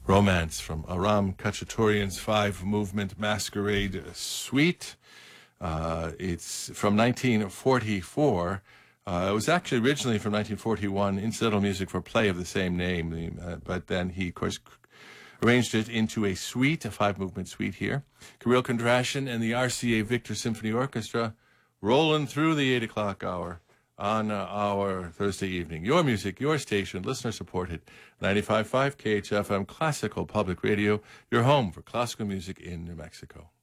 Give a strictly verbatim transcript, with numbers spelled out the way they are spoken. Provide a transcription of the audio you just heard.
Romance from Aram Khachaturian's five-movement Masquerade Suite. Uh, it's from nineteen forty-four. Uh, it was actually originally from nineteen forty-one, incidental music for a play of the same name, uh, but then he, of course, arranged it into a suite, a five-movement suite here. Kirill Kondrashin and the R C A Victor Symphony Orchestra rolling through the eight o'clock hour on uh, our Thursday evening. Your music, your station, listener-supported, ninety-five point five K H F M Classical Public Radio, your home for classical music in New Mexico.